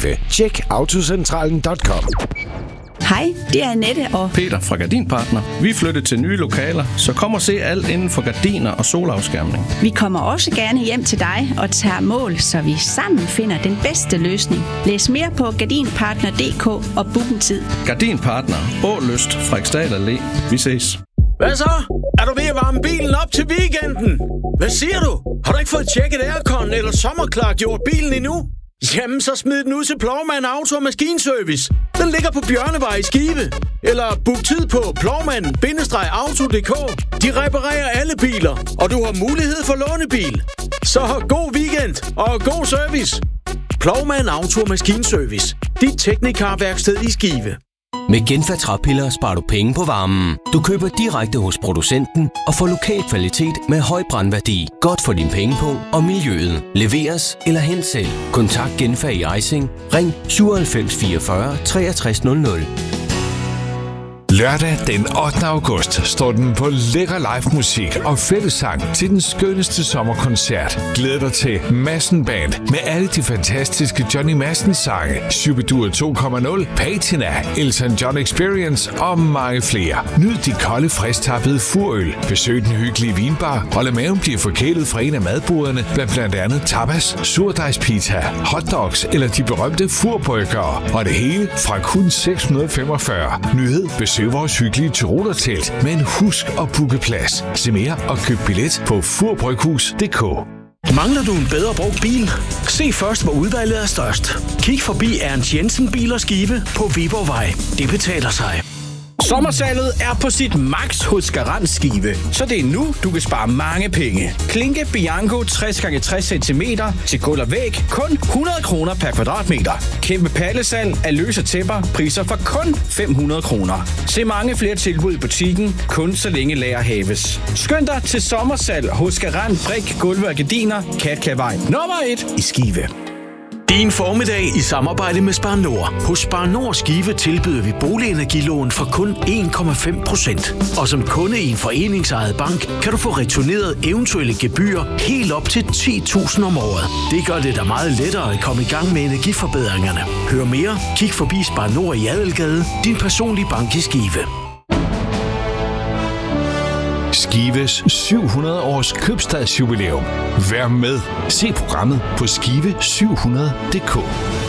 Skive. Tjek autocentralen.com. Hej, det er Annette og Peter fra Gardinpartner. Vi er flyttet til nye lokaler, så kom og se alt inden for gardiner og solafskærmning. vi kommer også gerne hjem til dig og tager mål, så vi sammen finder den bedste løsning. Læs mere på gardinpartner.dk og book en tid. Gardinpartner. Ålyst. Frederiksdal Allé. Vi ses. Hvad så? Er du ved at varme bilen op til weekenden? Hvad siger du? Har du ikke fået tjekket aircon eller sommerklargjort bilen endnu? Jamen, så smid den ud til Plovmand Auto & Maskinservice. Den ligger på Bjørnevej i Skive. Eller book tid på plovmand-auto.dk. De reparerer alle biler, og du har mulighed for lånebil. Så god weekend og god service. Plovmand Auto & Maskinservice. Dit teknikerværksted i Skive. Med Genfa træpiller sparer du penge på varmen. Du køber direkte hos producenten og får lokal kvalitet med høj brandværdi. Godt for dine penge på og miljøet. Leveres eller hent selv. Kontakt Genfa i Ejsing. Ring 97 44 63 00. Lørdag den 8. august står den på lækker live musik og fællessang til den skønneste sommerkoncert. Glæd dig til Madsen Band med alle de fantastiske Johnny Madsen sange, Shubidua 2.0, Patina, Elton John Experience og mange flere. Nyd de kolde, frisktappede furøl. Besøg den hyggelige vinbar og lad maven blive forkælet fra en af madboderne med blandt andet tapas, surdejspizza, hotdogs eller de berømte furburgere. Og det hele fra kun 645. Nyhed: besøg vores hyggelige Tyrolertelt, men husk at booke plads. Se mere og køb billet på furbryghus.dk. Mangler du en bedre brugt bil? Se først, hvor udvalget er størst. Kig forbi Ernst Jensen Bil og Skive på Viborgvej. Det betaler sig. Sommersalget er på sit max hos Garant Skive, så det er nu, du kan spare mange penge. Klinke Bianco 60x60 cm til gulv og væg, kun 100 kroner per kvadratmeter. Kæmpe pallesalg af løse tæpper, priser for kun 500 kroner. Se mange flere tilbud i butikken, kun så længe lager haves. Skynd dig til sommersalg hos Garant Brik, Gulve og Gardiner, Katkavej nummer 1 i Skive. Din formiddag i samarbejde med Spar Nord. Hos Spar Nord Skive tilbyder vi boligenergilån for kun 1,5%. Og som kunde i en foreningsejet bank, kan du få returneret eventuelle gebyrer helt op til 10.000 om året. Det gør det da meget lettere at komme i gang med energiforbedringerne. Hør mere, kig forbi Spar Nord i Adelgade, din personlige bank i Skive. Skives 700 års købstadsjubilæum. Vær med. Se programmet på skive700.dk.